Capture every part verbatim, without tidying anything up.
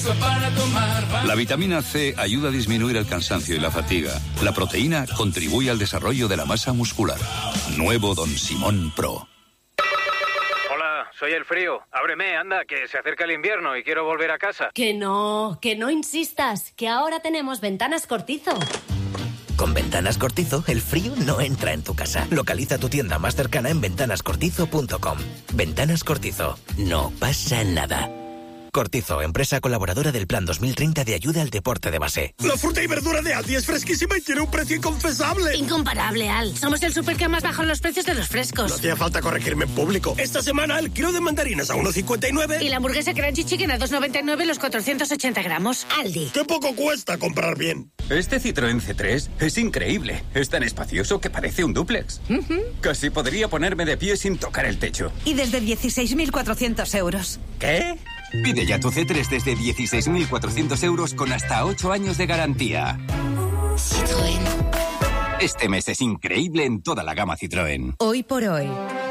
eso para tomar. Va. La vitamina C ayuda a disminuir el cansancio y la fatiga. La proteína contribuye al desarrollo de la masa muscular. Nuevo Don Simón Pro. Hola, soy el frío. Ábreme, anda, que se acerca el invierno y quiero volver a casa. Que no, que no insistas, que ahora tenemos Ventanas Cortizo. Con Ventanas Cortizo, el frío no entra en tu casa. Localiza tu tienda más cercana en ventanas cortizo punto com. Ventanas Cortizo. No pasa nada. Cortizo, empresa colaboradora del Plan dos mil treinta de ayuda al deporte de base. La fruta y verdura de Aldi es fresquísima y tiene un precio inconfesable. Incomparable, Al. Somos el súper que más baja los precios de los frescos. No hacía falta corregirme en público. Esta semana el kilo de mandarinas a uno cincuenta y nueve. Y la hamburguesa Crunchy Chicken a dos noventa y nueve los cuatrocientos ochenta gramos. Aldi. ¡Qué poco cuesta comprar bien! Este Citroën C tres es increíble. Es tan espacioso que parece un dúplex. Uh-huh. Casi podría ponerme de pie sin tocar el techo. Y desde dieciséis mil cuatrocientos euros. ¿Qué? Pide ya tu C tres desde dieciséis mil cuatrocientos euros con hasta ocho años de garantía. Citroën. Este mes es increíble en toda la gama Citroën. Hoy por hoy.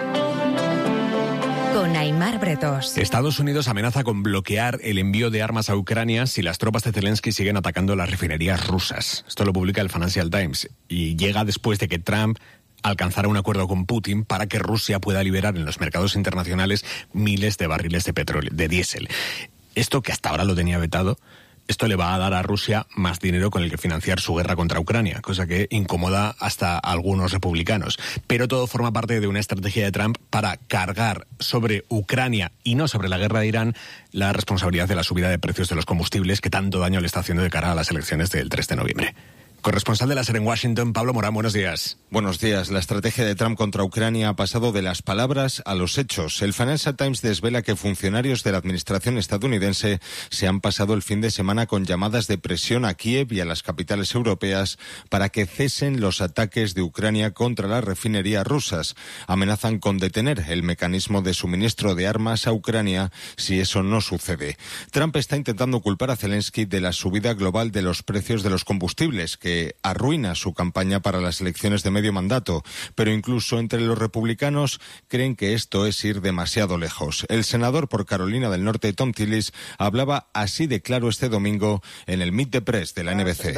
Con Aimar Bretos. Estados Unidos amenaza con bloquear el envío de armas a Ucrania si las tropas de Zelensky siguen atacando las refinerías rusas. Esto lo publica el Financial Times y llega después de que Trump alcanzará un acuerdo con Putin para que Rusia pueda liberar en los mercados internacionales miles de barriles de petróleo, de diésel. Esto, que hasta ahora lo tenía vetado, esto le va a dar a Rusia más dinero con el que financiar su guerra contra Ucrania, cosa que incomoda hasta a algunos republicanos. Pero todo forma parte de una estrategia de Trump para cargar sobre Ucrania y no sobre la guerra de Irán la responsabilidad de la subida de precios de los combustibles que tanto daño le está haciendo de cara a las elecciones del tres de noviembre. Corresponsal de la SER en Washington, Pablo Morán, buenos días. Buenos días. La estrategia de Trump contra Ucrania ha pasado de las palabras a los hechos. El Financial Times desvela que funcionarios de la administración estadounidense se han pasado el fin de semana con llamadas de presión a Kiev y a las capitales europeas para que cesen los ataques de Ucrania contra las refinerías rusas. Amenazan con detener el mecanismo de suministro de armas a Ucrania si eso no sucede. Trump está intentando culpar a Zelensky de la subida global de los precios de los combustibles, que que arruina su campaña para las elecciones de medio mandato, pero incluso entre los republicanos creen que esto es ir demasiado lejos. El senador por Carolina del Norte, Thom Tillis, hablaba así de claro este domingo en el Meet the Press de la N B C.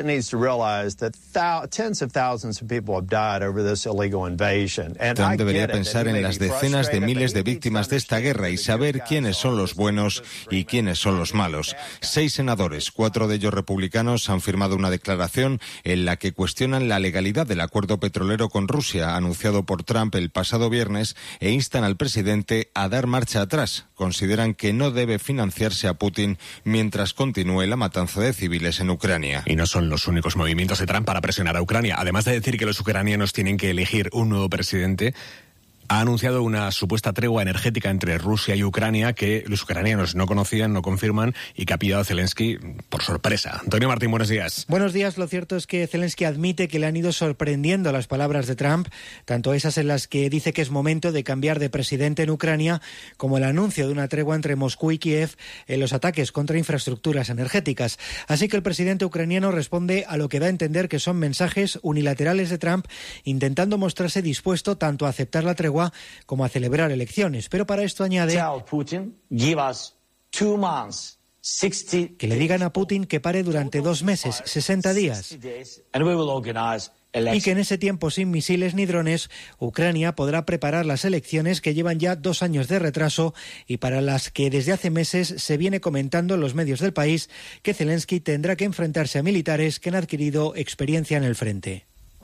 Trump debería pensar en las decenas de miles de víctimas de esta guerra y saber quiénes son los buenos y quiénes son los malos. Seis senadores, cuatro de ellos republicanos, han firmado una declaración en la que cuestionan la legalidad del acuerdo petrolero con Rusia anunciado por Trump el pasado viernes e instan al presidente a dar marcha atrás. Consideran que no debe financiarse a Putin mientras continúe la matanza de civiles en Ucrania. Y no son los únicos movimientos de Trump para presionar a Ucrania. Además de decir que los ucranianos tienen que elegir un nuevo presidente, ha anunciado una supuesta tregua energética entre Rusia y Ucrania que los ucranianos no conocían, no confirman y que ha pillado a Zelensky por sorpresa. Antonio Martín, buenos días. Buenos días. Lo cierto es que Zelensky admite que le han ido sorprendiendo las palabras de Trump, tanto esas en las que dice que es momento de cambiar de presidente en Ucrania, como el anuncio de una tregua entre Moscú y Kiev en los ataques contra infraestructuras energéticas. Así que el presidente ucraniano responde a lo que da a entender que son mensajes unilaterales de Trump, intentando mostrarse dispuesto tanto a aceptar la tregua como a celebrar elecciones, pero para esto añade que le digan a Putin que pare durante dos meses, sesenta días, y que en ese tiempo, sin misiles ni drones, Ucrania podrá preparar las elecciones que llevan ya dos años de retraso y para las que desde hace meses se viene comentando en los medios del país que Zelensky tendrá que enfrentarse a militares que han adquirido experiencia en el frente.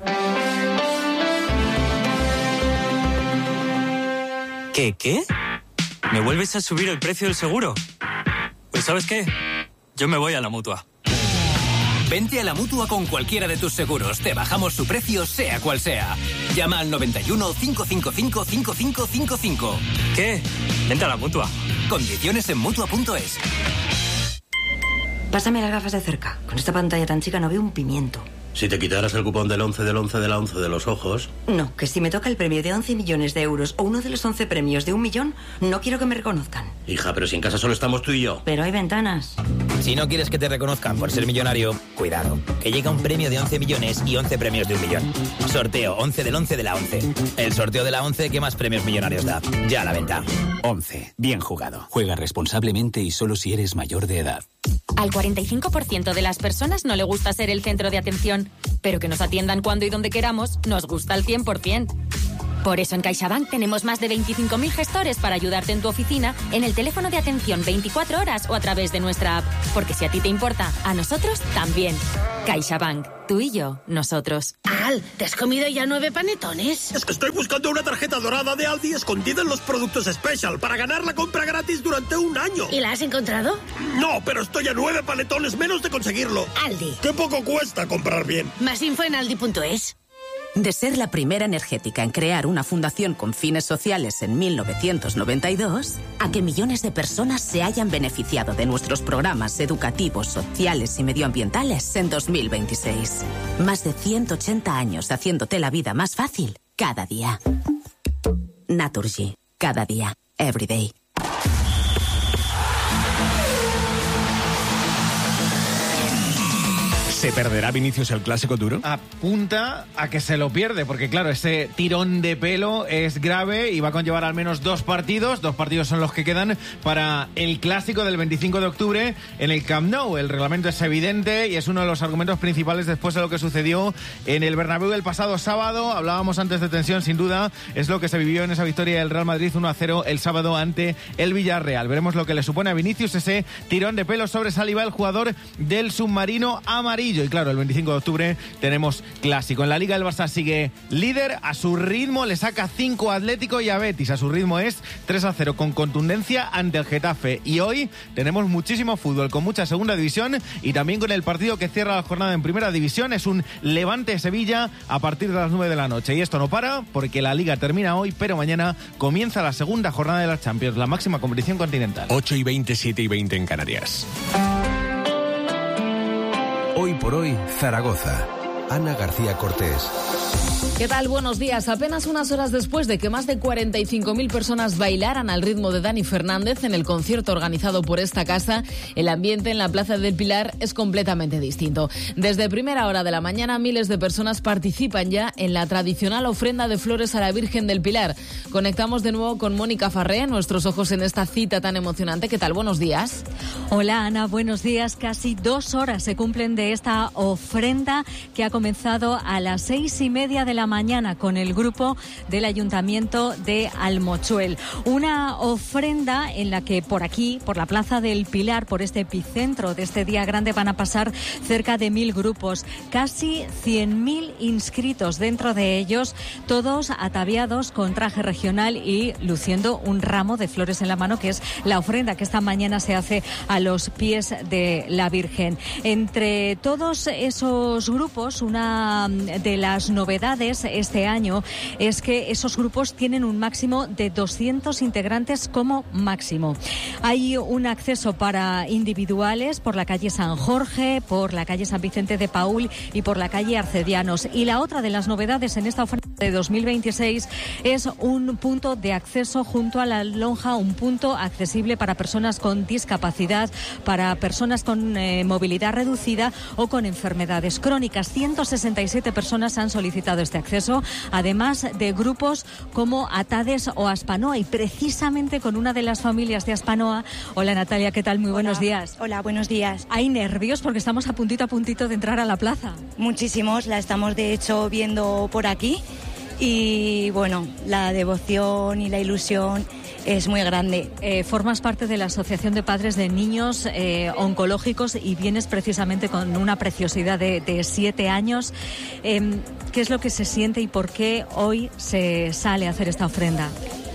¿Qué, qué? ¿Me vuelves a subir el precio del seguro? Pues ¿sabes qué? Yo me voy a la Mutua. Vente a la Mutua con cualquiera de tus seguros. Te bajamos su precio, sea cual sea. Llama al noventa y uno, cinco cinco cinco, cinco cinco cinco cinco. ¿Qué? Vente a la Mutua. Condiciones en Mutua punto es. Pásame las gafas de cerca. Con esta pantalla tan chica no veo un pimiento. Si te quitaras el cupón del once del once de la once de los ojos... No, que si me toca el premio de once millones de euros o uno de los once premios de un millón, no quiero que me reconozcan. Hija, pero si en casa solo estamos tú y yo. Pero hay ventanas. Si no quieres que te reconozcan por ser millonario, cuidado, que llega un premio de once millones y once premios de un millón. Sorteo once del once de la once. El sorteo de la once que más premios millonarios da. Ya a la venta. once. Bien jugado. Juega responsablemente y solo si eres mayor de edad. Al cuarenta y cinco por ciento de las personas no le gusta ser el centro de atención, pero que nos atiendan cuando y donde queramos nos gusta al cien por ciento. Por eso en CaixaBank tenemos más de veinticinco mil gestores para ayudarte en tu oficina, en el teléfono de atención veinticuatro horas o a través de nuestra app. Porque si a ti te importa, a nosotros también. CaixaBank. Tú y yo, nosotros. Al, ¿te has comido ya nueve panetones? Es que estoy buscando una tarjeta dorada de Aldi escondida en los productos Special para ganar la compra gratis durante un año. ¿Y la has encontrado? No, pero estoy a nueve panetones menos de conseguirlo. Aldi. Qué poco cuesta comprar bien. Más info en aldi punto es. De ser la primera energética en crear una fundación con fines sociales en mil novecientos noventa y dos, a que millones de personas se hayan beneficiado de nuestros programas educativos, sociales y medioambientales en dos mil veintiséis. Más de ciento ochenta años haciéndote la vida más fácil cada día. Naturgy. Cada día. Every day. ¿Se perderá Vinicius el clásico duro? Apunta a que se lo pierde, porque claro, ese tirón de pelo es grave y va a conllevar al menos dos partidos. Dos partidos son los que quedan para el clásico del veinticinco de octubre en el Camp Nou. El reglamento es evidente y es uno de los argumentos principales después de lo que sucedió en el Bernabéu el pasado sábado. Hablábamos antes de tensión, sin duda, es lo que se vivió en esa victoria del Real Madrid uno a cero el sábado ante el Villarreal. Veremos lo que le supone a Vinicius ese tirón de pelo sobre Saliba, el jugador del submarino amarillo. Y claro, el veinticinco de octubre tenemos clásico. En la Liga el Barça sigue líder, a su ritmo le saca cinco a Atlético y a Betis. A su ritmo es tres a cero con contundencia ante el Getafe. Y hoy tenemos muchísimo fútbol, con mucha segunda división y también con el partido que cierra la jornada en primera división. Es un Levante-Sevilla a partir de las nueve de la noche. Y esto no para porque la Liga termina hoy, pero mañana comienza la segunda jornada de la Champions, la máxima competición continental. ocho y veinte, siete y veinte en Canarias. Hoy por hoy, Zaragoza. Ana García Cortés. ¿Qué tal? Buenos días. Apenas unas horas después de que más de cuarenta y cinco mil personas bailaran al ritmo de Dani Fernández en el concierto organizado por esta casa, el ambiente en la Plaza del Pilar es completamente distinto. Desde primera hora de la mañana, miles de personas participan ya en la tradicional ofrenda de flores a la Virgen del Pilar. Conectamos de nuevo con Mónica Farré, nuestros ojos en esta cita tan emocionante. ¿Qué tal? Buenos días. Hola, Ana. Buenos días. Casi dos horas se cumplen de esta ofrenda que ha comenzado a las seis y media de la mañana con el grupo del Ayuntamiento de Almochuel. Una ofrenda en la que por aquí, por la Plaza del Pilar, por este epicentro de este día grande, van a pasar cerca de mil grupos, casi cien mil inscritos dentro de ellos, todos ataviados con traje regional y luciendo un ramo de flores en la mano, que es la ofrenda que esta mañana se hace a los pies de la Virgen. Entre todos esos grupos, una de las novedades este año es que esos grupos tienen un máximo de doscientos integrantes como máximo. Hay un acceso para individuales por la calle San Jorge, por la calle San Vicente de Paúl y por la calle Arcedianos. Y la otra de las novedades en esta oferta de dos mil veintiséis es un punto de acceso junto a la lonja, un punto accesible para personas con discapacidad, para personas con eh, movilidad reducida o con enfermedades crónicas. ciento sesenta y siete personas han solicitado este acceso, además de grupos como Atades o Aspanoa, y precisamente con una de las familias de Aspanoa. Hola Natalia, ¿qué tal? Muy buenos Hola. días. Hola, buenos días. ¿Hay nervios porque estamos a puntito a puntito de entrar a la plaza? Muchísimos, la estamos de hecho viendo por aquí y bueno, la devoción y la ilusión es muy grande. Eh, formas parte de la Asociación de Padres de Niños eh, Oncológicos y vienes precisamente con una preciosidad de, de siete años. Eh, ¿Qué es lo que se siente y por qué hoy se sale a hacer esta ofrenda?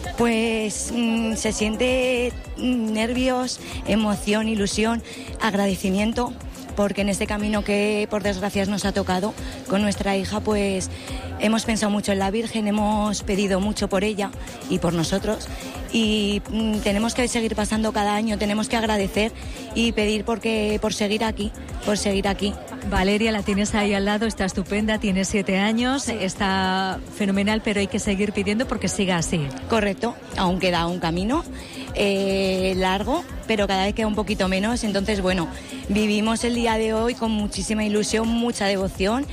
Pues mmm, se siente mmm, nervios, emoción, ilusión, agradecimiento, porque en este camino que por desgracia nos ha tocado con nuestra hija, pues hemos pensado mucho en la Virgen, hemos pedido mucho por ella y por nosotros, y mmm, tenemos que seguir pasando cada año, tenemos que agradecer y pedir porque, por seguir aquí, por seguir aquí. Valeria, la tienes ahí al lado, está estupenda, tiene siete años, sí. Está fenomenal, pero hay que seguir pidiendo porque siga así. Correcto, aún queda un camino eh, largo, pero cada vez queda un poquito menos, entonces bueno, vivimos el día de hoy con muchísima ilusión, mucha devoción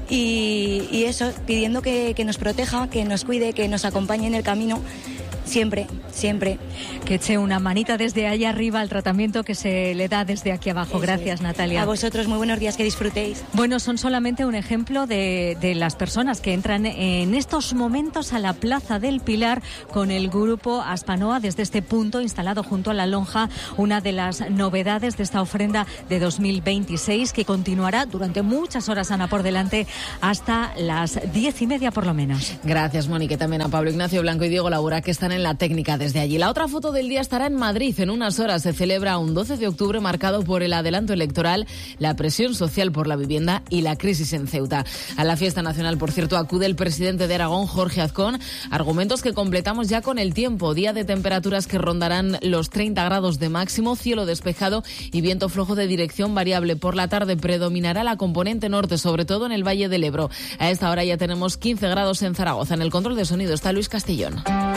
y, y eso, pidiendo que, que nos proteja, que nos cuide, que nos acompañe en el camino siempre, siempre. Que eche una manita desde ahí arriba al tratamiento que se le da desde aquí abajo. Eso Gracias, es. Natalia. A vosotros, muy buenos días, que disfrutéis. Bueno, son solamente un ejemplo de, de las personas que entran en estos momentos a la Plaza del Pilar con el grupo Aspanoa desde este punto instalado junto a la lonja, una de las novedades de esta ofrenda de dos mil veintiséis que continuará durante muchas horas, Ana, por delante, hasta las diez y media por lo menos. Gracias, Mónica. También a Pablo Ignacio Blanco y Diego Laura, que están en la técnica desde allí. La otra foto del día estará en Madrid. En unas horas se celebra un doce de octubre marcado por el adelanto electoral, la presión social por la vivienda y la crisis en Ceuta. A la fiesta nacional, por cierto, acude el presidente de Aragón, Jorge Azcón. Argumentos que completamos ya con el tiempo. Día de temperaturas que rondarán los treinta grados de máximo, cielo despejado y viento flojo de dirección variable. Por la tarde predominará la componente norte, sobre todo en el Valle del Ebro. A esta hora ya tenemos quince grados en Zaragoza. En el control de sonido está Luis Castellón.